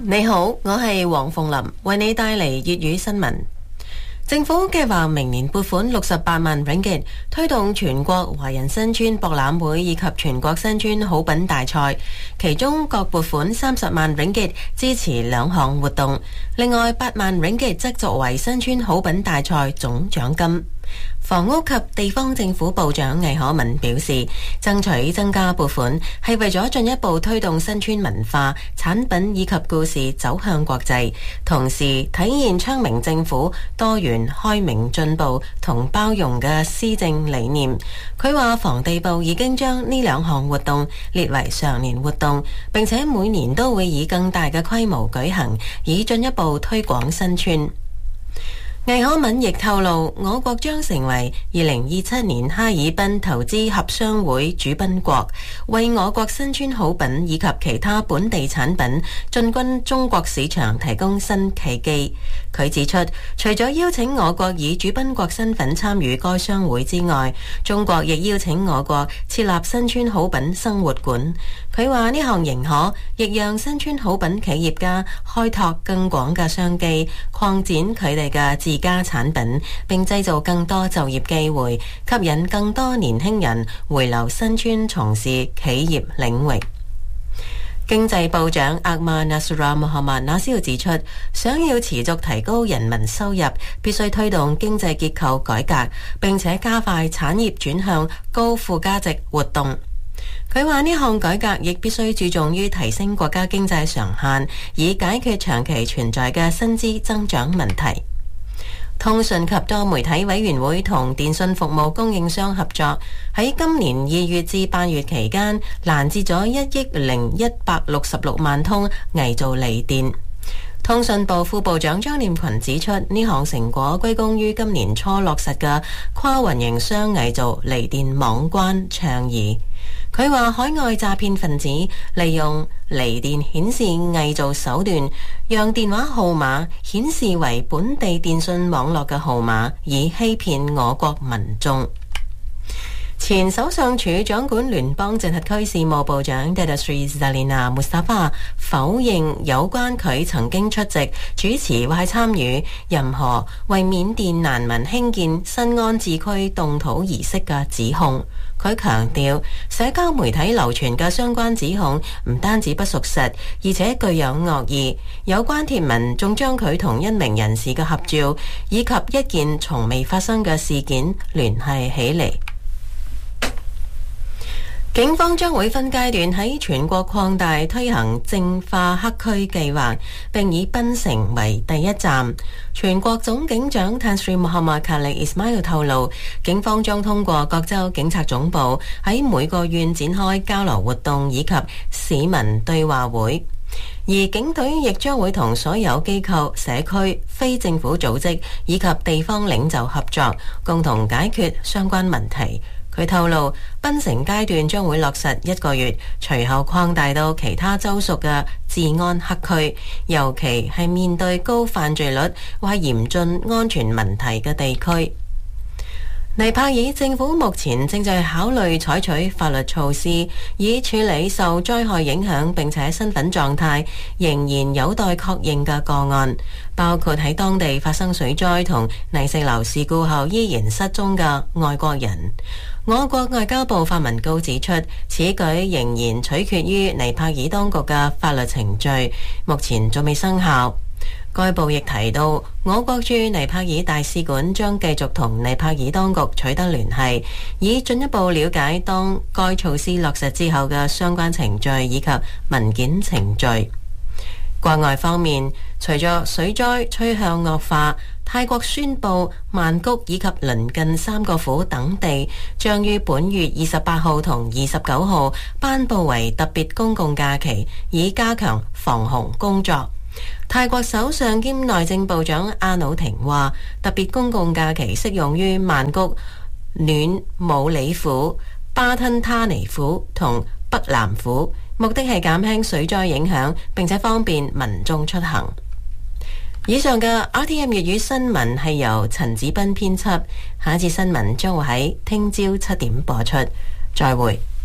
你好，我係黃鳳琳，為你帶嚟粵語新聞。政府計劃明年撥款68萬 ringgit 推動全國華人新村博覽會以及全國新村好品大賽，其中各撥款30萬 ringgit 支持兩項活動，另外8萬 ringgit 則作為新村好品大賽總獎金。房屋及地方政府部長魏可文表示，爭取增加撥款係為咗進一步推動新村文化、產品以及故事走向國際，同時體現昌明政府多元、開明、進步同包容嘅施政理念。佢話房地部已經將呢兩項活動列為常年活動，並且每年都會以更大嘅規模舉行，以進一步推廣新村。魏可敏亦透露，我國將成為2027年哈爾濱投資合商會主賓國，為我國新村好品以及其他本地產品進軍中國市場提供新契機。佢指出，除咗邀請我國以主賓國身份參與該商會之外，中國亦邀請我國設立新村好品生活館。佢話呢項認可亦讓新村好品企業家開拓更廣嘅商機，擴展佢哋嘅自家產品，並製造更多就業機會，吸引更多年輕人回流新村從事企業領域。經濟部長阿曼納蘇拉穆罕默納斯指出，想要持續提高人民收入，必須推動經濟結構改革，並且加快產業轉向高附加值活動。佢話呢項改革亦必須注重於提升國家經濟上限，以解決長期存在嘅薪資增長問題。通訊及多媒體委員會同電信服務供應商合作，喺今年2月至8月期間攔截咗1億166萬通偽造離電。通訊部副部長張念群指出，呢項成果歸功於今年初落實嘅跨運營商偽造離電網關倡議。佢話海外詐騙分子利用離電顯示偽造手段，讓電話號碼顯示為本地電信網絡嘅號碼，以欺騙我國民眾。前首相署掌管聯邦直轄區事務部長 Datuk Sri Zalina Mustafa 否認有關佢曾經出席、主持或係參與任何為緬甸難民興建新安置區動土儀式嘅指控。佢強調，社交媒體流傳嘅相關指控唔單止不屬實，而且具有惡意。有關貼文仲將佢同一名人士嘅合照以及一件從未發生嘅事件聯繫起嚟。警方將會分階段喺全國擴大推行淨化黑區計劃，並以檳城為第一站。全國總警長 Tan Sri Muhammad Khalid Ismail 透露，警方將通過各州警察總部喺每個縣展開交流活動以及市民對話會，而警隊亦將會同所有機構、社區、非政府組織以及地方領袖合作，共同解決相關問題。佢透露，檳城階段將會落實1個月，隨後擴大到其他州屬嘅治安黑區，尤其係面對高犯罪率或係嚴峻安全問題嘅地區。尼泊爾政府目前正在考慮採取法律措施，以處理受災害影響並且身份狀態仍然有待確認嘅個案，包括喺當地發生水災同泥石流事故後依然失蹤嘅外國人。我國外交部發文告指出，此舉仍然取決於尼泊爾當局嘅法律程序，目前仲未生效。該報亦提到，我國駐尼泊爾大使館將繼續同尼泊爾當局取得聯繫，以進一步了解當該措施落實之後嘅相關程序以及文件程序。國外方面，隨着水災趨向惡化，泰國宣布曼谷以及鄰近3個府等地將於本月28號同29號頒布為特別公共假期，以加強防洪工作。泰國首相兼內政部長阿努廷話，特別公共假期適用於曼谷、暖武里府、巴吞他尼府同北南府，目的係減輕水災影響，並且方便民眾出行。以上嘅 RTM 粵語新聞係由陳子斌編輯，下一次新聞將會喺聽朝7點播出。再會。